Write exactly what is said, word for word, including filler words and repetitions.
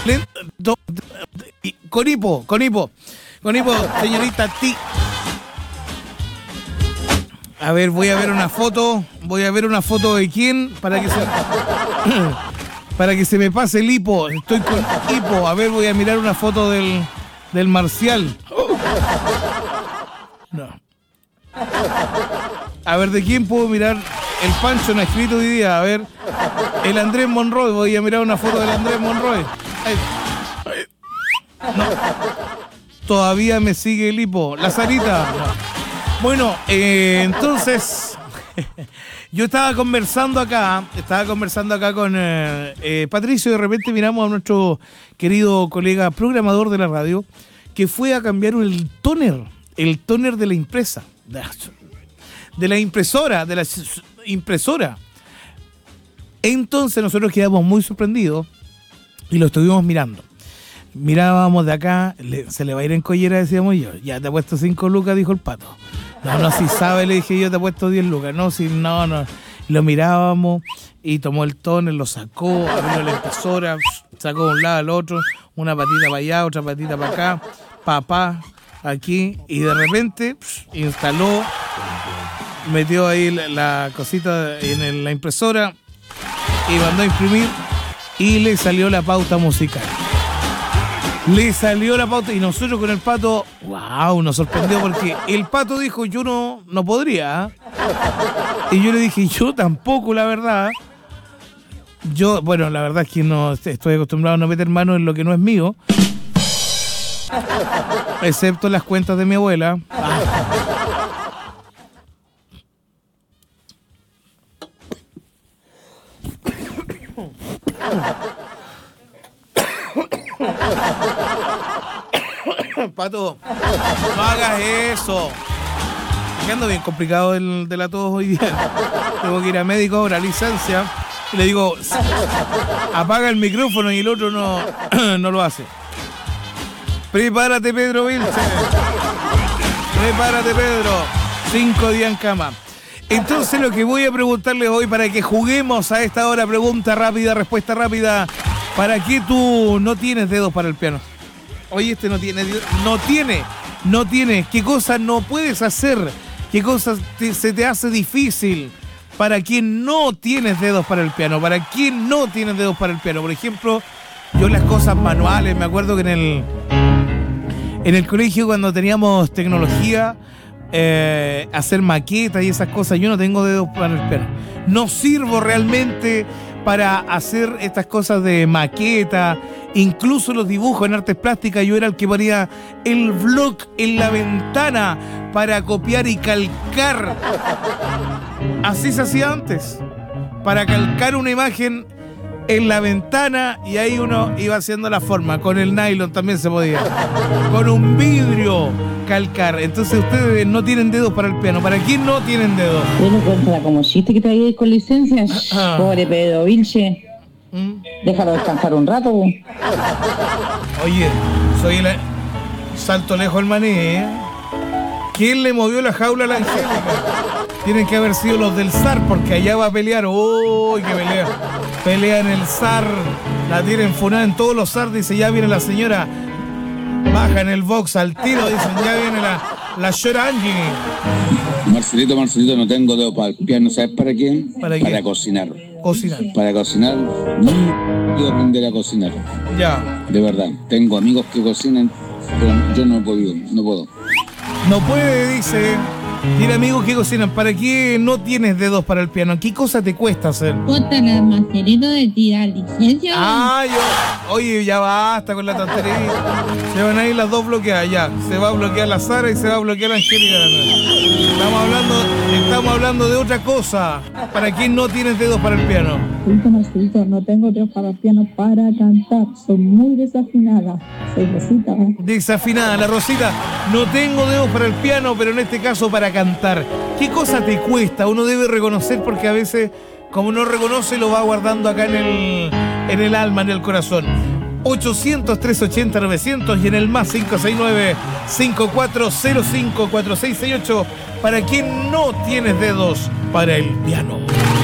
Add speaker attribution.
Speaker 1: Le- do- y- con hipo, con hipo. Con hipo, señorita Ti. A ver, voy a ver una foto. Voy a ver una foto de quién para que se, para que se me pase el hipo. Estoy con hipo. A ver, voy a mirar una foto del, del Marcial. No. A ver, ¿de quién puedo mirar? El Pancho no ha escrito hoy día. A ver, el Andrés Monroy. Voy a mirar una foto del Andrés Monroy. Ay. Ay. No. Todavía me sigue el hipo. La Sarita. No. Bueno, eh, entonces, yo estaba conversando acá, estaba conversando acá con eh, eh, Patricio y de repente miramos a nuestro querido colega programador de la radio que fue a cambiar el tóner, el tóner de la impresa, de la impresora, de la impresora. Entonces nosotros quedamos muy sorprendidos y lo estuvimos mirando. Mirábamos de acá, le, se le va a ir en collera, decíamos yo. Ya te he puesto cinco lucas, dijo el Pato. No, no, si sabe, le dije yo, te he puesto diez lucas. No, si no, no. Lo mirábamos y tomó el tóner, lo sacó, abrió la impresora, sacó de un lado al otro, una patita para allá, otra patita para acá, papá, aquí, y de repente pss, instaló, metió ahí la, la cosita en el, la impresora y mandó a imprimir y le salió la pauta musical. Le salió la pauta y nosotros con el Pato, wow, nos sorprendió porque el Pato dijo, yo no, no podría. Y yo le dije, yo tampoco, la verdad. Yo, bueno, la verdad es que no estoy acostumbrado a no meter mano en lo que no es mío. Excepto en las cuentas de mi abuela. Pato, no hagas eso. Que ando bien complicado el de la tos hoy día. Tengo que ir a médico ahora, licencia. Y le digo, apaga el micrófono y el otro no, no lo hace. Prepárate, Pedro Vilche. Prepárate, Pedro. Cinco días en cama. Entonces lo que voy a preguntarles hoy para que juguemos a esta hora, pregunta rápida, respuesta rápida. ¿Para qué tú no tienes dedos para el piano? Oye, este no tiene, no tiene, no tiene. ¿Qué cosas no puedes hacer? ¿Qué cosas te, se te hace difícil? ¿Para quién no tienes dedos para el piano? ¿Para quién no tienes dedos para el piano? Por ejemplo, yo las cosas manuales, me acuerdo que en el, en el colegio cuando teníamos tecnología, eh, hacer maquetas y esas cosas, yo no tengo dedos para el piano. No sirvo realmente para hacer estas cosas de maqueta, incluso los dibujos en artes plásticas. Yo era el que ponía el bloc en la ventana para copiar y calcar. Así se hacía antes, para calcar una imagen en la ventana y ahí uno iba haciendo la forma. Con el nylon también se podía, con un vidrio calcar. Entonces ustedes no tienen dedos para el piano. ¿Para quién no tienen dedos?
Speaker 2: Bueno, cuéntala como chiste que traía con licencia. Ah. Pobre Pedro Vilche. ¿Mm? Déjalo descansar un rato.
Speaker 1: Oye, soy el salto lejos el maní, ¿eh? ¿Quién le movió la jaula a la Angélica? Tienen que haber sido los del S A R, porque allá va a pelear. ¡Uy, qué pelea! Pelea en el S A R. La tienen funada en todos los S A R. Dice, ya viene la señora. Baja en el box al tiro. Dicen, ya viene la, la Shora Angie.
Speaker 3: Marcelito, Marcelito, no tengo dedo para el piano. ¿Sabes para quién?
Speaker 1: ¿Para qué?
Speaker 3: Para cocinar.
Speaker 1: Cocinar.
Speaker 3: Para cocinar. No puedo aprender a cocinar.
Speaker 1: Ya.
Speaker 3: De verdad. Tengo amigos que cocinan, pero yo no he podido. No puedo.
Speaker 1: No puede, dice. Tiene amigos que cocinan. ¿Para qué no tienes dedos para el piano? ¿Qué cosa te cuesta hacer?
Speaker 4: Bótala, Marcelito, de tirar licencia.
Speaker 1: Ah, yo. Oye, ya basta con la tontería. Se van a ir las dos bloqueadas, ya. Se va a bloquear la Sara y se va a bloquear la Angélica. Estamos hablando, estamos hablando de otra cosa. ¿Para quién no tienes dedos para el piano?
Speaker 5: Marcelito, Marcelito, no tengo dedos para el piano para cantar. Soy muy desafinada. Soy Rosita.
Speaker 1: Desafinada, la Rosita. No tengo dedos para el piano, pero en este caso para cantar. ¿Qué cosa te cuesta? Uno debe reconocer, porque a veces, como no reconoce, lo va guardando acá en el, en el alma, en el corazón. ochocientos, trescientos ochenta, novecientos y en el más cinco seis nueve, cinco cuatro cero cinco, cuatro seis seis ocho. ¿Para quien no tienes dedos para el piano?